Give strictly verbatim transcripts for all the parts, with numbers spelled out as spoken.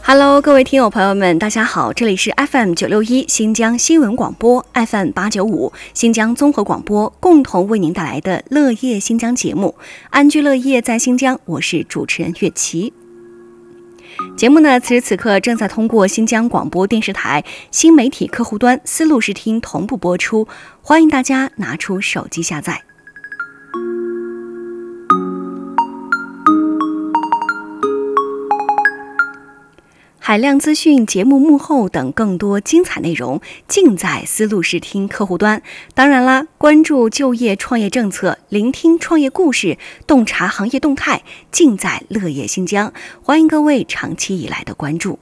Hello， 各位听友朋友们，大家好，这里是 F M 九六一新疆新闻广播 ，F M 八九五新疆综合广播，共同为您带来的乐业新疆节目，安居乐业在新疆，我是主持人岳琪。节目呢，此时此刻正在通过新疆广播电视台新媒体客户端丝路视听同步播出，欢迎大家拿出手机下载。海量资讯、节目幕后等更多精彩内容，尽在丝路视听客户端。当然啦，关注就业创业政策，聆听创业故事，洞察行业动态，尽在乐业新疆。欢迎各位长期以来的关注。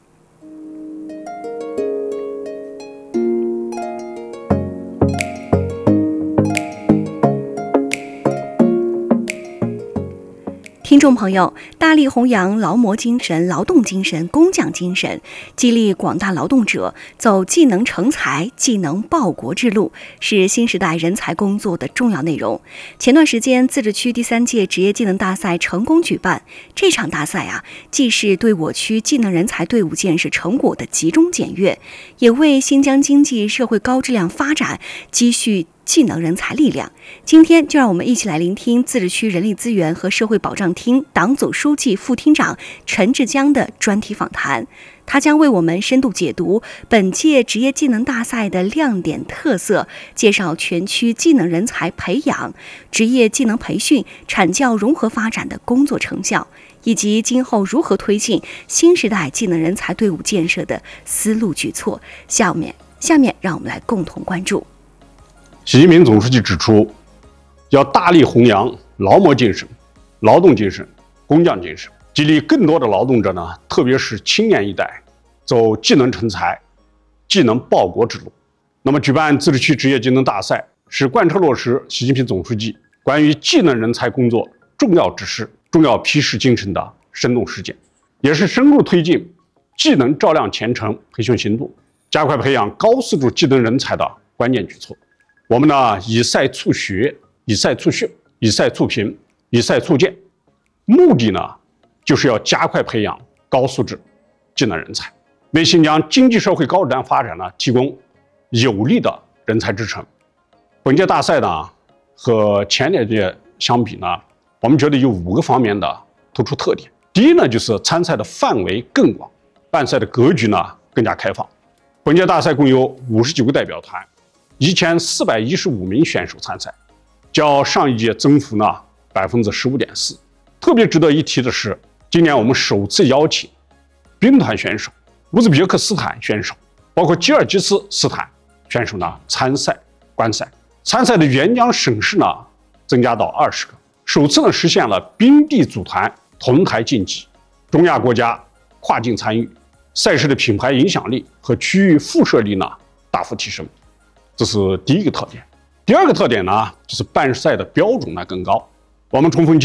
听众朋友，大力弘扬劳模精神、劳动精神、工匠精神，激励广大劳动者走技能成才、技能报国之路，是新时代人才工作的重要内容。前段时间，自治区第三届职业技能大赛成功举办。这场大赛啊，既是对我区技能人才队伍建设成果的集中检阅，也为新疆经济社会高质量发展积蓄技能人才力量。今天就让我们一起来聆听自治区人力资源和社会保障厅党组书记、副厅长陈志江的专题访谈。他将为我们深度解读本届职业技能大赛的亮点特色，介绍全区技能人才培养、职业技能培训、产教融合发展的工作成效，以及今后如何推进新时代技能人才队伍建设的思路举措。下面，下面让我们来共同关注。 习近平总书记指出，要大力弘扬劳模精神、劳动精神、工匠精神，激励更多的劳动者呢，特别是青年一代，走技能成才、技能报国之路。那么，举办自治区职业技能大赛，是贯彻落实习近平总书记关于技能人才工作重要指示、重要批示精神的生动实践，也是深入推进技能照亮前程培训行动，加快培养高素质技能人才的关键举措。我们呢，以赛促学，以赛促训，以赛促评，以赛促建，目的呢，就是要加快培养高素质技能人才，为新疆经济社会高质量发展呢提供有力的人才支撑。本届大赛呢，和前两届相比呢，我们觉得有五个方面的突出特点。第一呢，就是参赛的范围更广，办赛的格局呢更加开放。本届大赛共有五十九个代表团。一千四百一十五名选手参赛，较上一届增幅呢百分之十五点四。特别值得一提的是，今年我们首次邀请兵团选手、乌兹别克斯坦选手，包括吉尔吉斯斯坦选手呢参赛观赛。参赛的援疆省市呢增加到二十个，首次呢实现了兵地组团同台竞技，中亚国家跨境参与，赛事的品牌影响力和区域辐射力呢大幅提升。这是第一个特点。第二个特点呢，就是办赛的标准呢更高。我们充分